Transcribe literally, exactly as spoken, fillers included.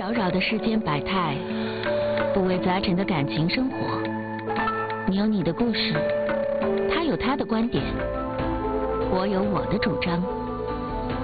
扰扰的世间百态，五味杂陈的感情生活。你有你的故事，他有他的观点，我有我的主张。